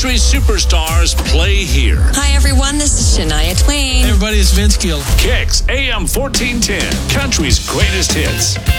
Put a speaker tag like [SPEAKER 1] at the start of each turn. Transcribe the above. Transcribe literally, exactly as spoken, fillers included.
[SPEAKER 1] Country superstars play here.
[SPEAKER 2] Hi, everyone. This is Shania Twain.
[SPEAKER 3] Hey, everybody. It's Vince Gill.
[SPEAKER 1] Kicks A M fourteen ten. Country's greatest hits.